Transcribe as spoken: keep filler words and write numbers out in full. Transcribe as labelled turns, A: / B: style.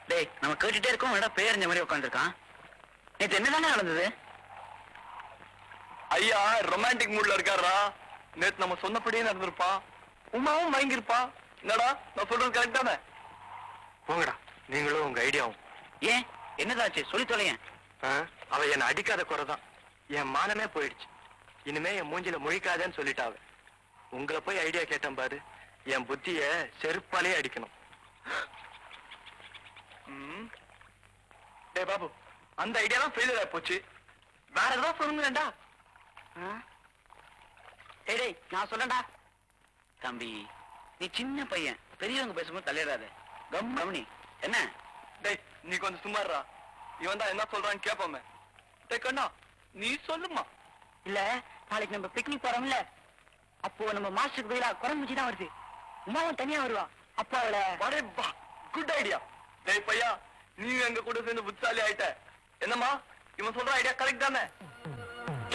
A: டேய் நம்ம கேட்டுட்டே இருக்கோம், இடம் பேரஞ்ச மாதிரி உட்காந்துருக்கான். நேற்று என்னதானே நடந்தது?
B: ஐயா ரொமான்டிக் மூட்ல இருக்காரா? நேத்து நம்ம சொன்னபடியே நடந்திருப்பா. உமாவும் மயங்கிருப்பா. என்னடா நான் சொல்றது கரெக்ட் தானே? போங்கடா நீங்களும் உங்க ஐடியாவும்.
A: ஏன் என்னதாச்சு சொல்லி தொலையன்.
B: அவ என்ன அடிக்காத குறைதான் என் மானமே போயிடுச்சு. இனிமே என் மூஞ்சில முழிக்காதேன்னு சொல்லிட்டாவ. உங்களை போய் ஐடியா கேட்டேன் பாரு, என் புத்திய செருப்பாலே அடிக்கணும். டேய் பாபு, அந்த ஐடியா தான் ஃபெயிலியர் ஆகி போச்சு. வேற ஏதாவது சொல்லுங்கடா.
A: டேய் நான் சொல்லண்டா. தம்பி நீ சின்ன பையன், பெரியவங்க பேசும்போது தலையிடாத. கம் கவனி. என்ன
B: டேய் நீ கொஞ்சம் சும்மாறா. இவன் தான் என்ன சொல்றான்னு கேட்போமே. டேய் கண்ணா நீ சொல்லுமா.
A: இல்ல நாளைக்கு நம்ம பிக்னிக் போறோம்ல, அப்போ நம்ம மாஸ்டருக்கு பதிலா குரங்குச்சி தான் வருது. உமாவும் தனியா வருவா. அப்போ அவளை
B: வரே வா. Good idea. டேய் பையா நீ எங்க கூட சேர்ந்து புத்தாலி ஆயிட்ட. என்னம்மா இவன் சொல்ற ஐடியா கரெக்ட் தானே?